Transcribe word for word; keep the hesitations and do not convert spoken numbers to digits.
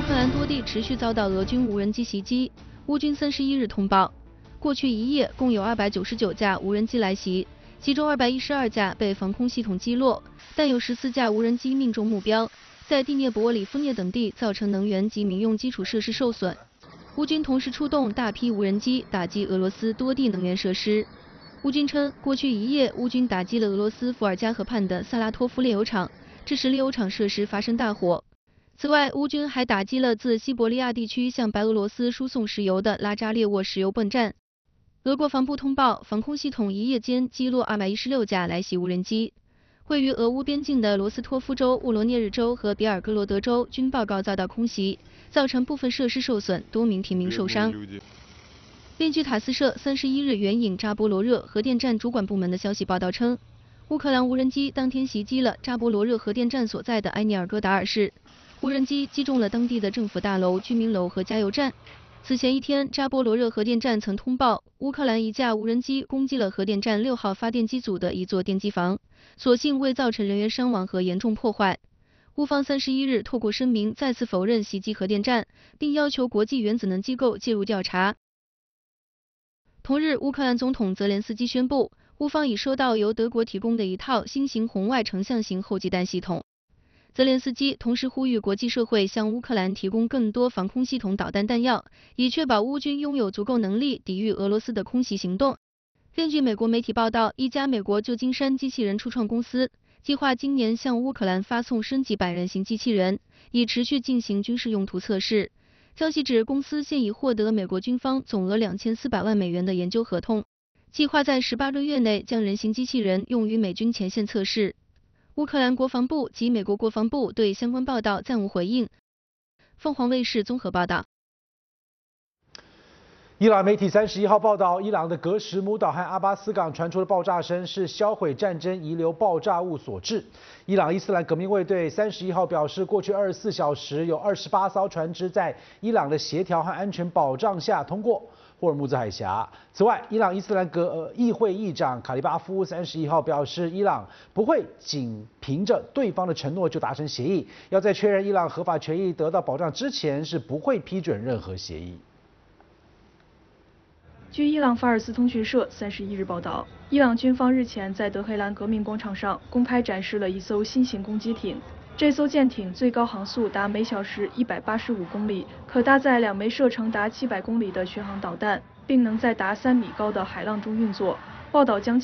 克兰多地持续遭到俄军无人机袭击。乌军三十一日通报，过去一夜共有二百九十九架无人机来袭，其中二百一十二架被防空系统击落，但有十四架无人机命中目标，在第聂伯里夫涅等地造成能源及民用基础设施受损。乌军同时出动大批无人机打击俄罗斯多地能源设施。乌军称，过去一夜乌军打击了俄罗斯伏尔加河畔的萨拉托夫炼油厂，致使炼油厂设施发生大火。此外，乌军还打击了自西伯利亚地区向白俄罗斯输送石油的拉扎列沃石油泵站。俄国防部通报，防空系统一夜间击落二百一十六架来袭无人机。位于俄乌边境的罗斯托夫州、乌罗涅日州和别尔哥罗德州均报告遭到空袭，造成部分设施受损，多名平民受伤。另据塔斯社三十一日援引扎波罗热核电站主管部门的消息报道称，乌克兰无人机当天袭击了扎波罗热核电站所在的埃涅尔戈达尔市。无人机击中了当地的政府大楼、居民楼和加油站。此前一天，扎波罗热核电站曾通报，乌克兰一架无人机攻击了核电站六号发电机组的一座电机房，所幸未造成人员伤亡和严重破坏。乌方三十一日透过声明再次否认袭击核电站，并要求国际原子能机构介入调查。同日，乌克兰总统泽连斯基宣布，乌方已收到由德国提供的一套新型红外成像型后继弹系统。泽连斯基同时呼吁国际社会向乌克兰提供更多防空系统导弹弹药，以确保乌军拥有足够能力抵御俄罗斯的空袭行动。根据美国媒体报道，一家美国旧金山机器人初创公司计划今年向乌克兰发送升级版人形机器人，以持续进行军事用途测试。消息指，公司现已获得美国军方总额两千四百万美元的研究合同，计划在十八个月内将人形机器人用于美军前线测试。乌克兰国防部及美国国防部对相关报道暂无回应。凤凰卫视综合报道。 伊朗媒体三十一号报道，伊朗的格什姆岛和阿巴斯港传出的爆炸声是销毁战争遗留爆炸物所致。伊朗伊斯兰革命卫队三十一号表示，过去二十四小时有二十八艘船只在伊朗的协调和安全保障下通过霍尔木兹海峡。此外，伊朗伊斯兰革呃议会议长卡利巴夫三十一号表示，伊朗不会仅凭着对方的承诺就达成协议，要在确认伊朗合法权益得到保障之前，是不会批准任何协议。 据伊朗法尔斯通讯社三十一日报道，伊朗军方日前在德黑兰革命广场上公开展示了一艘新型攻击艇。这艘舰艇最高航速达每小时一百八十五公里，可搭载两枚射程达七百公里的巡航导弹，并能在达三米高的海浪中运作。报道将